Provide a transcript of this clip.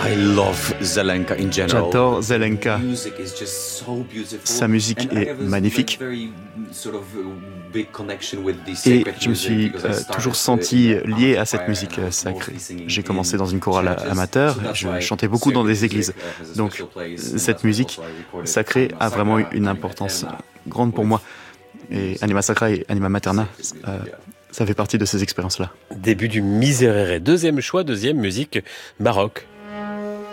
I love Zelenka in general. J'adore Zelenka. Sa musique est magnifique. Et je me suis toujours senti lié à cette musique sacrée. J'ai commencé dans une chorale amateur, je chantais beaucoup dans des églises. Donc cette musique sacrée a vraiment une importance grande pour moi. Et Anima Sacra et Anima Materna, ça fait partie de ces expériences-là. Début du Miserere, deuxième choix, deuxième musique baroque.